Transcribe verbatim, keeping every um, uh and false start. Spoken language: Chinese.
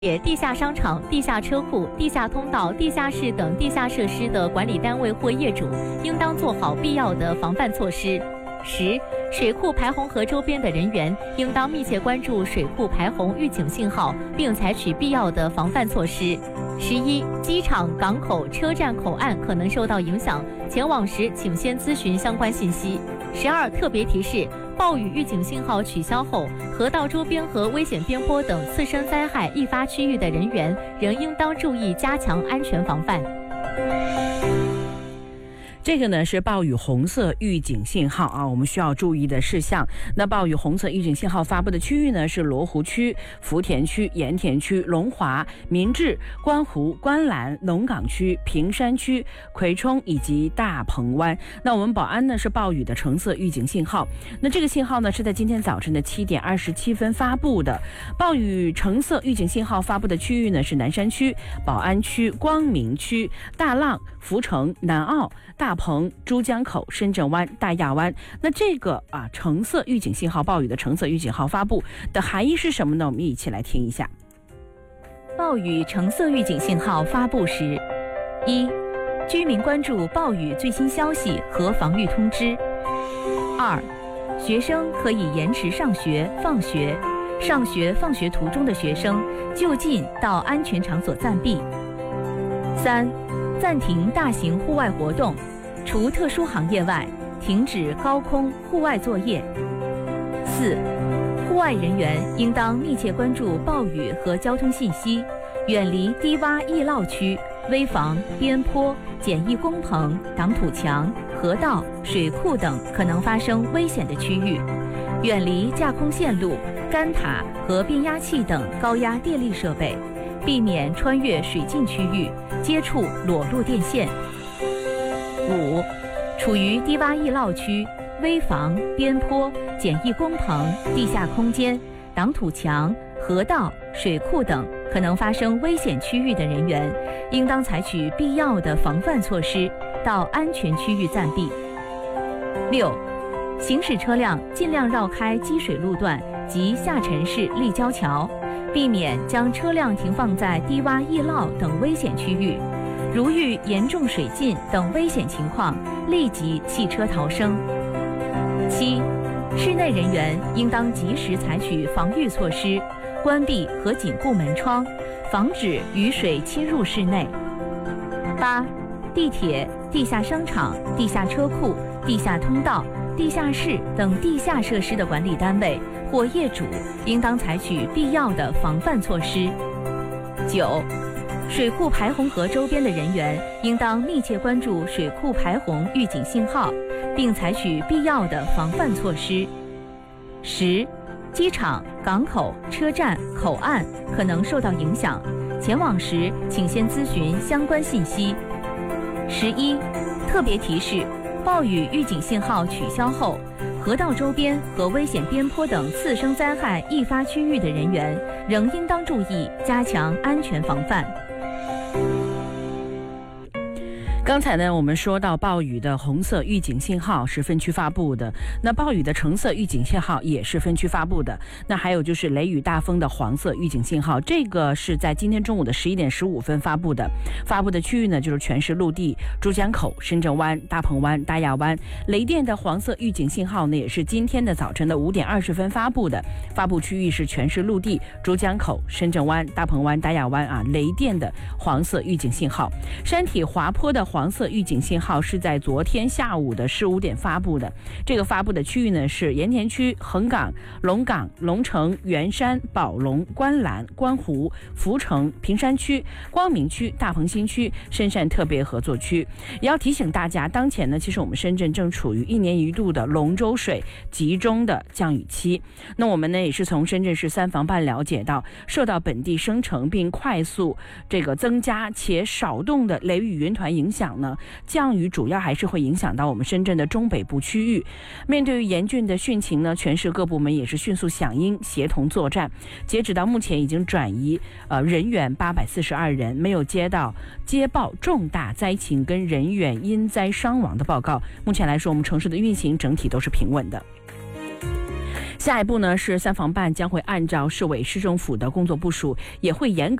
地下商场、地下车库、地下通道、地下室等地下设施的管理单位或业主，应当做好必要的防范措施。十、水库排洪河周边的人员应当密切关注水库排洪预警信号，并采取必要的防范措施。十一、机场、港口、车站口岸可能受到影响，前往时请先咨询相关信息。十二、特别提示：暴雨预警信号取消后，河道周边和危险边坡等次生灾害易发区域的人员仍应当注意加强安全防范。 这个呢是暴雨红色预警信号啊，我们需要注意的事项。那暴雨红色预警信号发布的区域呢是罗湖区、福田区、盐田区、龙华、民治、观湖、观澜、龙岗区、平山区、葵冲以及大鹏湾。那我们宝安呢是暴雨的橙色预警信号。那这个信号呢是在今天早晨的七点二十七分发布的。暴雨橙色预警信号发布的区域呢是南山区、宝安区、光明区、大浪、福城、南澳、大鹏、珠江口、深圳湾、大亚湾。那这个啊橙色预警信号，暴雨的橙色预警号发布的含义是什么呢？我们一起来听一下。 暴雨橙色预警信号发布时，一、居民关注暴雨最新消息和防御通知；二、学生可以延迟上学、放学，上学放学途中的学生就近到安全场所暂避；三、暂停大型户外活动，除特殊行业外，停止高空户外作业。四、户外人员应当密切关注暴雨和交通信息，远离低洼易涝区、危房、边坡、简易工棚、挡土墙、河道、水库等可能发生危险的区域，远离架空线路、干塔和变压器等高压电力设备，避免穿越水浸区域，接触裸露电线。五、处于低洼易涝区、危房、边坡、简易工棚、地下空间、挡土墙、河道、水库等可能发生危险区域的人员，应当采取必要的防范措施，到安全区域暂避。六、行驶车辆尽量绕开积水路段及下沉式立交桥，避免将车辆停放在低洼易涝等危险区域。如遇严重水浸等危险情况，立即弃车逃生。七、室内人员应当及时采取防御措施，关闭和紧固门窗，防止雨水侵入室内。八、地铁、地下商场、地下车库、地下通道、地下室等地下设施的管理单位或业主应当采取必要的防范措施。九、水库排洪河周边的人员应当密切关注水库排洪预警信号，并采取必要的防范措施。十、机场、港口、车站、口岸可能受到影响，前往时请先咨询相关信息。十一、特别提示：暴雨预警信号取消后，河道周边和危险边坡等次生灾害易发区域的人员仍应当注意加强安全防范。 刚才呢，我们说到暴雨的红色预警信号是分区发布的，那暴雨的橙色预警信号也是分区发布的。那还有就是雷雨大风的黄色预警信号，这个是在今天中午的十一点十五分发布的。发布的区域呢，就是全市陆地、珠江口、深圳湾、大鹏湾、大亚湾。雷电的黄色预警信号呢，也是今天的早晨的五点二十分发布的。发布区域是全市陆地、珠江口、深圳湾、大鹏湾、大亚湾啊，雷电的黄色预警信号。山体滑坡的黄色预警信号是在昨天下午的十五点发布的。这个发布的区域呢是盐田区、横岗、龙岗、龙城、元山、宝龙、观澜、观湖、福城、平山区、光明区、大鹏新区、深汕特别合作区。也要提醒大家，当前呢，其实我们深圳正处于一年一度的龙舟水集中的降雨期。那我们呢也是从深圳市三防办了解到，受到本地生成并快速这个增加且少动的雷雨云团影响呢，降雨主要还是会影响到我们深圳的中北部区域。面对于严峻的汛情呢，全市各部门也是迅速响应，协同作战。截止到目前，已经转移呃人员八百四十二人，没有接到接报重大灾情跟人员因灾伤亡的报告。目前来说，我们城市的运行整体都是平稳的。 下一步呢是三防办将会按照市委市政府的工作部署，也会严格